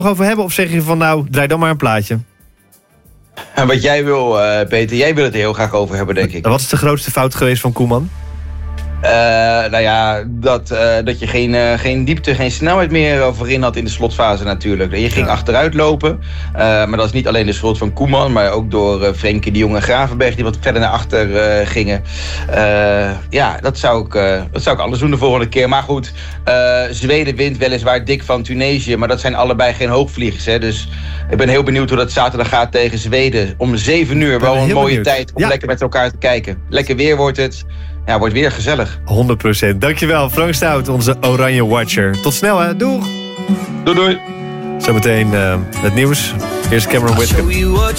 over hebben? Of zeg je van nou, draai dan maar een plaatje? En wat jij wil, Peter, jij wil het er heel graag over hebben, denk ik. Wat is de grootste fout geweest van Koeman? Dat je geen diepte, geen snelheid meer voorin had in de slotfase natuurlijk. Je ging achteruit lopen. Maar dat is niet alleen de schuld van Koeman, maar ook door Frenkie de Jong en Gravenberg die wat verder naar achter gingen. Dat zou ik anders doen de volgende keer. Maar goed, Zweden wint weliswaar dik van Tunesië, maar dat zijn allebei geen hoogvliegers. Hè? Dus ik ben heel benieuwd hoe dat zaterdag gaat tegen Zweden. Om 7 uur, wel een mooie tijd om lekker met elkaar te kijken. Lekker weer wordt het. Ja, wordt weer gezellig. 100%. Dankjewel, Frank Stout, onze Oranje Watcher. Tot snel, hè. Doeg. Doei. Zometeen het nieuws. Eerst Cameron Whittaker.